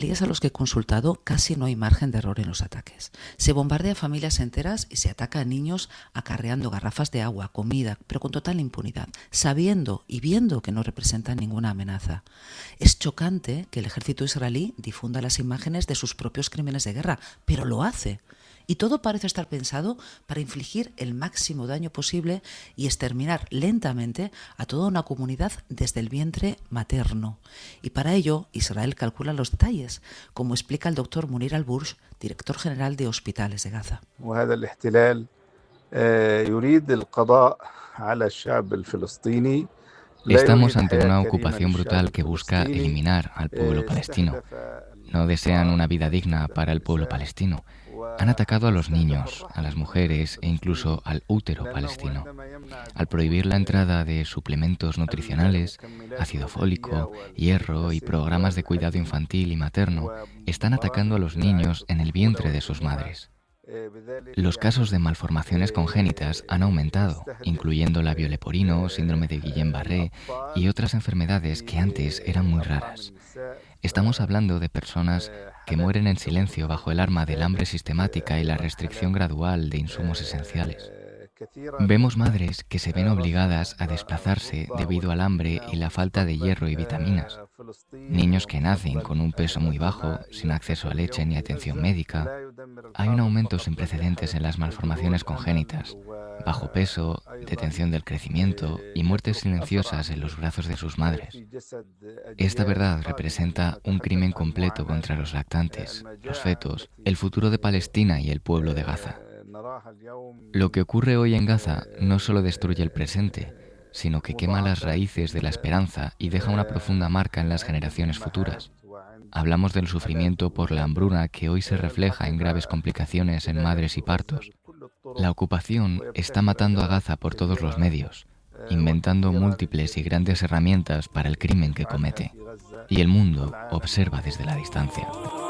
A los que he consultado casi no hay margen de error en los ataques. Se bombardea familias enteras y se ataca a niños acarreando garrafas de agua, comida, pero con total impunidad, sabiendo y viendo que no representan ninguna amenaza. Es chocante que el ejército israelí difunda las imágenes de sus propios crímenes de guerra, pero lo hace. Y todo parece estar pensado para infligir el máximo daño posible y exterminar lentamente a toda una comunidad desde el vientre materno. Y para ello, Israel calcula los detalles, como explica el doctor Munir Al-Bursh, director general de Hospitales de Gaza. Estamos ante una ocupación brutal que busca eliminar al pueblo palestino. No desean una vida digna para el pueblo palestino. Han atacado a los niños, a las mujeres e incluso al útero palestino. Al prohibir la entrada de suplementos nutricionales, ácido fólico, hierro y programas de cuidado infantil y materno, están atacando a los niños en el vientre de sus madres. Los casos de malformaciones congénitas han aumentado, incluyendo labio leporino, síndrome de Guillain-Barré y otras enfermedades que antes eran muy raras. Estamos hablando de personas que mueren en silencio bajo el arma del hambre sistemática y la restricción gradual de insumos esenciales. Vemos madres que se ven obligadas a desplazarse debido al hambre y la falta de hierro y vitaminas. Niños que nacen con un peso muy bajo, sin acceso a leche ni atención médica. Hay un aumento sin precedentes en las malformaciones congénitas, bajo peso, detención del crecimiento y muertes silenciosas en los brazos de sus madres. Esta verdad representa un crimen completo contra los lactantes, los fetos, el futuro de Palestina y el pueblo de Gaza. Lo que ocurre hoy en Gaza no solo destruye el presente, sino que quema las raíces de la esperanza y deja una profunda marca en las generaciones futuras. Hablamos del sufrimiento por la hambruna que hoy se refleja en graves complicaciones en madres y partos. La ocupación está matando a Gaza por todos los medios, inventando múltiples y grandes herramientas para el crimen que comete. Y el mundo observa desde la distancia.